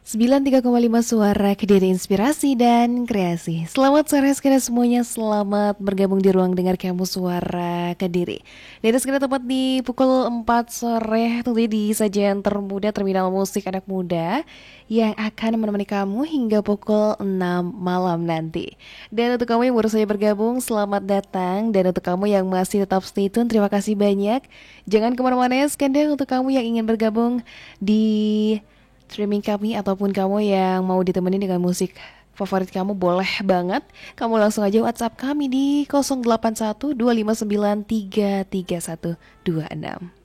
93,5 Suara Kediri Inspirasi dan Kreasi. Selamat sore sekitar semuanya. Selamat bergabung di ruang dengar kamu Suara Kediri. Dan sekitar tepat di pukul 4 sore, tentunya di sajian termuda Terminal Musik Anak Muda yang akan menemani kamu hingga pukul 6 malam nanti. Dan untuk kamu yang baru saja bergabung, selamat datang. Dan untuk kamu yang masih tetap stay tune, terima kasih banyak. Jangan kemana-mana ya, skandal untuk kamu yang ingin bergabung di streaming kami ataupun kamu yang mau ditemenin dengan musik favorit kamu, boleh banget. Kamu langsung aja WhatsApp kami di 081 259 33126.